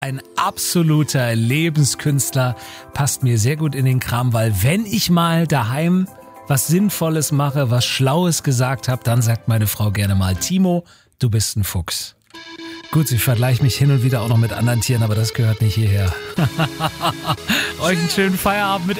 Ein absoluter Lebenskünstler, passt mir sehr gut in den Kram, weil wenn ich mal daheim was Sinnvolles mache, was Schlaues gesagt habe, dann sagt meine Frau gerne mal, Timo, du bist ein Fuchs. Gut, ich vergleiche mich hin und wieder auch noch mit anderen Tieren, aber das gehört nicht hierher. Euch einen schönen Feierabend mit